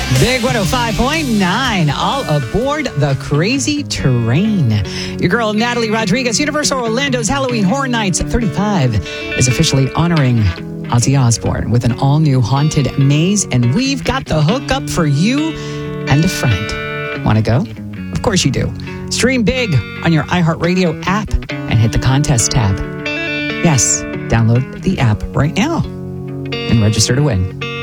Big 105.9, all aboard the Crazy Train. Your girl, Natalie Rodriguez, Universal Orlando's Halloween Horror Nights 35 is officially honoring Ozzy Osbourne with an all-new haunted maze, and we've got the hookup for you and a friend. Want to go? Of course you do. Stream big on your iHeartRadio app and hit the contest tab. Yes, download the app right now and register to win.